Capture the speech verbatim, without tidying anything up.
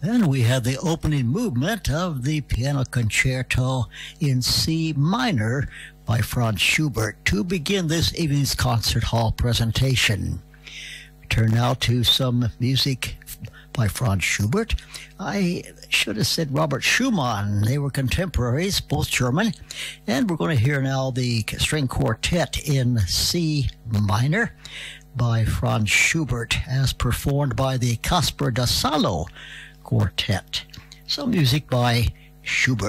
And we had the opening movement of the Piano Concerto in C minor by Franz Schubert to begin this evening's concert hall presentation. We turn now to some music by Franz Schubert. I should have said Robert Schumann. They were contemporaries, both German. And we're going to hear now the string quartet in C minor by Franz Schubert as performed by the Caspar da Salo Quartet. Some music by Schubert.